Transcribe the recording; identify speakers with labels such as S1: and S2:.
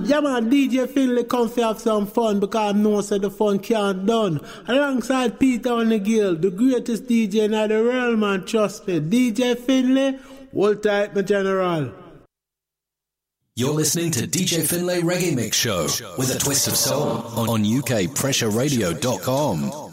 S1: Yeah man, DJ Finlay come to have some fun because I know that the fun can't done. Alongside Peter on the Gill, the greatest DJ in the world, man, trust me. DJ Finlay, hold tight, my general.
S2: You're listening to DJ Finlay Reggae Mix Show with a twist of soul on UKPressureRadio.com.